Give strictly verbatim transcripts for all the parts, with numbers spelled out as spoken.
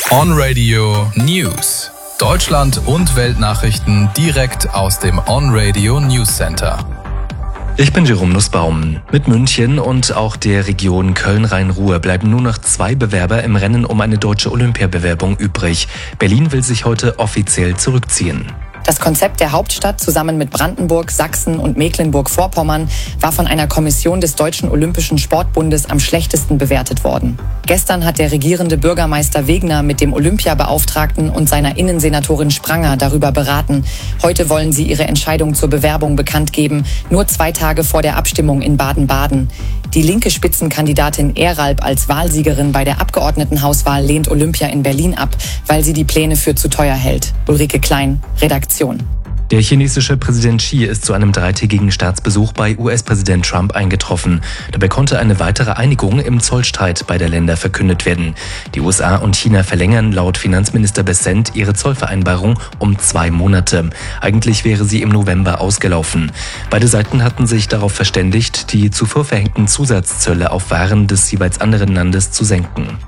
On Radio News. Deutschland und Weltnachrichten direkt aus dem On Radio News Center. Ich bin Jerome Nussbaum. Mit München und auch der Region Köln-Rhein-Ruhr bleiben nur noch zwei Bewerber im Rennen um eine deutsche Olympiabewerbung übrig. Berlin will sich heute offiziell zurückziehen. Das Konzept der Hauptstadt zusammen mit Brandenburg, Sachsen und Mecklenburg-Vorpommern war von einer Kommission des Deutschen Olympischen Sportbundes am schlechtesten bewertet worden. Gestern hat der regierende Bürgermeister Wegner mit dem Olympiabeauftragten und seiner Innensenatorin Spranger darüber beraten. Heute wollen sie ihre Entscheidung zur Bewerbung bekannt geben, nur zwei Tage vor der Abstimmung in Baden-Baden. Die linke Spitzenkandidatin Eralb als Wahlsiegerin bei der Abgeordnetenhauswahl lehnt Olympia in Berlin ab, weil sie die Pläne für zu teuer hält. Ulrike Klein, Redaktion. Der chinesische Präsident Xi ist zu einem dreitägigen Staatsbesuch bei U S-Präsident Trump eingetroffen. Dabei konnte eine weitere Einigung im Zollstreit beider Länder verkündet werden. Die U S A und China verlängern laut Finanzminister Bessent ihre Zollvereinbarung um zwei Monate. Eigentlich wäre sie im November ausgelaufen. Beide Seiten hatten sich darauf verständigt, die zuvor verhängten Zusatzzölle auf Waren des jeweils anderen Landes zu senken.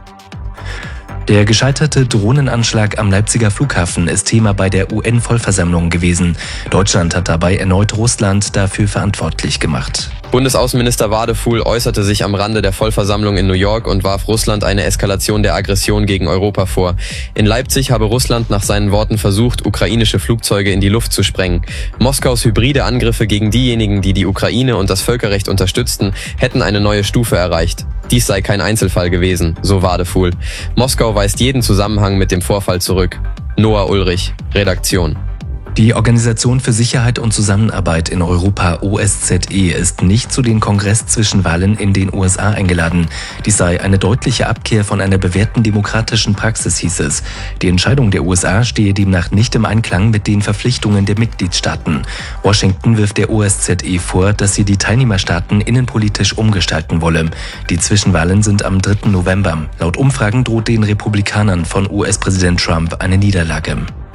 Der gescheiterte Drohnenanschlag am Leipziger Flughafen ist Thema bei der U N-Vollversammlung gewesen. Deutschland hat dabei erneut Russland dafür verantwortlich gemacht. Bundesaußenminister Wadefuhl äußerte sich am Rande der Vollversammlung in New York und warf Russland eine Eskalation der Aggression gegen Europa vor. In Leipzig habe Russland nach seinen Worten versucht, ukrainische Flugzeuge in die Luft zu sprengen. Moskaus hybride Angriffe gegen diejenigen, die die Ukraine und das Völkerrecht unterstützten, hätten eine neue Stufe erreicht. Dies sei kein Einzelfall gewesen, so Wadefuhl. Moskau weist jeden Zusammenhang mit dem Vorfall zurück. Noah Ulrich, Redaktion. Die Organisation für Sicherheit und Zusammenarbeit in Europa, O S Z E, ist nicht zu den Kongress-Zwischenwahlen in den U S A eingeladen. Dies sei eine deutliche Abkehr von einer bewährten demokratischen Praxis, hieß es. Die Entscheidung der U S A stehe demnach nicht im Einklang mit den Verpflichtungen der Mitgliedstaaten. Washington wirft der O S Z E vor, dass sie die Teilnehmerstaaten innenpolitisch umgestalten wolle. Die Zwischenwahlen sind am dritten November. Laut Umfragen droht den Republikanern von U S-Präsident Trump eine Niederlage.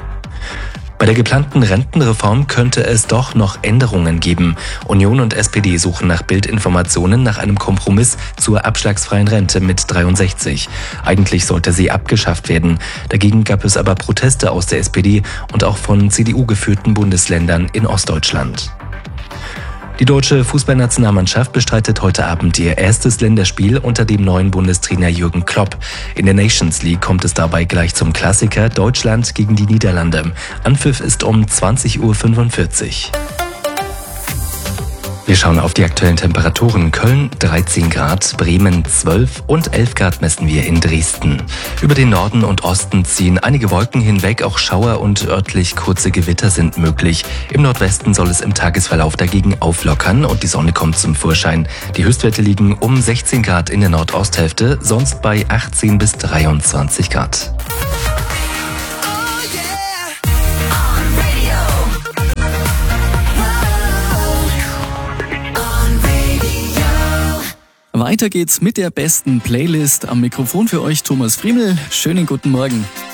Bei der geplanten Rentenreform könnte es doch noch Änderungen geben. Union und S P D suchen nach Bildinformationen nach einem Kompromiss zur abschlagsfreien Rente mit dreiundsechzig. Eigentlich sollte sie abgeschafft werden. Dagegen gab es aber Proteste aus der S P D und auch von C D U-geführten Bundesländern in Ostdeutschland. Die deutsche Fußballnationalmannschaft bestreitet heute Abend ihr erstes Länderspiel unter dem neuen Bundestrainer Jürgen Klopp. In der Nations League kommt es dabei gleich zum Klassiker Deutschland gegen die Niederlande. Anpfiff ist um zwanzig Uhr fünfundvierzig. Wir schauen auf die aktuellen Temperaturen. Köln dreizehn Grad, Bremen zwölf und elf Grad messen wir in Dresden. Über den Norden und Osten ziehen einige Wolken hinweg, auch Schauer und örtlich kurze Gewitter sind möglich. Im Nordwesten soll es im Tagesverlauf dagegen auflockern und die Sonne kommt zum Vorschein. Die Höchstwerte liegen um sechzehn Grad in der Nordosthälfte, sonst bei achtzehn bis dreiundzwanzig Grad. Weiter geht's mit der besten Playlist. Am Mikrofon für euch Thomas Friemel. Schönen guten Morgen.